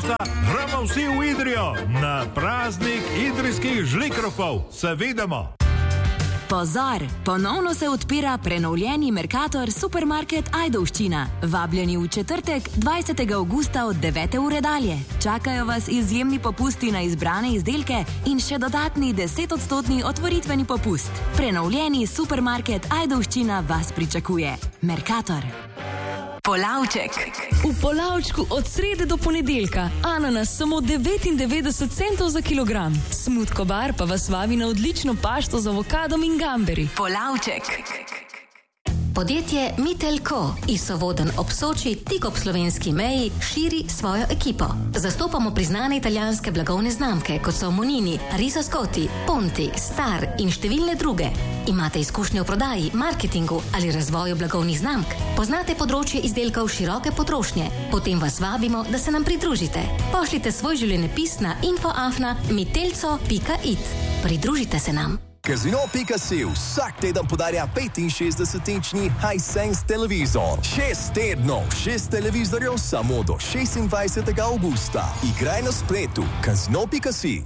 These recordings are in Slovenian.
avgusta gremo vsi v Idrijo na praznik idrijskih žlikrofov. Se vidimo! Pozor! Ponovno se odpira prenovljeni Mercator Supermarket Ajdovščina. Vabljeni v četrtek, 20. avgusta od 9. ure dalje. Čakajo vas izjemni popusti na izbrane izdelke in še dodatni 10% otvoritveni popust. Prenovljeni Supermarket Ajdovščina vas pričakuje. Mercator. Polavček. V Polavčku od srede do ponedeljka. Ananas samo 99 centov za kilogram. Smutko bar pa vas vabi na odlično pašto z avokadom in gamberi. Polavček. Podjetje Mitelko iz Sovodenj ob Soči, tik ob slovenski meji, širi svojo ekipo. Zastopamo priznane italijanske blagovne znamke, kot so Monini, Riso Scotti, Ponti, Star in številne druge. Imate izkušnje v prodaji, marketingu ali razvoju blagovnih znamk? Poznate področje izdelkov široke potrošnje? Potem vas vabimo, da se nam pridružite. Pošljite svoj življenjepis na info@mitelco.it. Pridružite se nam. Casino.si vsak teden podarja 65-inčni Hisense televizor. 6 tednov, 6 televizorjev samo do 26. avgusta. Igraj na spletu. Casino.si.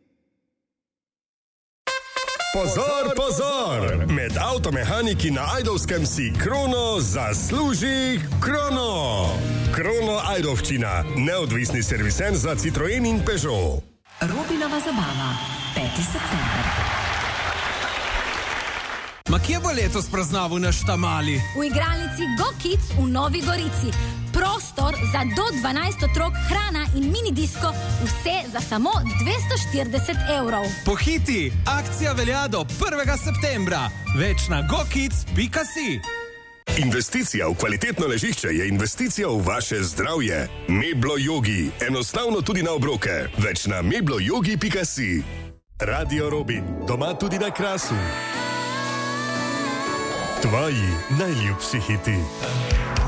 Pozor, pozor! Med avtomehaniki na Ajdovskem si Krono zasluži Krono. Krono Ajdovščina, neodvisni servisen za Citroen in Peugeot. Robinova zabava, 5. september. Ma kje bo letos praznaval naš Tamali? V igralnici Go Kids v Novi Gorici. Prostor za do 12 otrok, hrana in mini disko, vse za samo 240 evrov. Pohiti, akcija velja do 1. septembra. Več na gokids.si. Investicija v kvalitetno ležišče je investicija v vaše zdravje. Meblo Yogi, enostavno tudi na obroke. Več na mebloyogi.si. Radio Robin, doma tudi na Krasu. Tvoji najljubši hiti.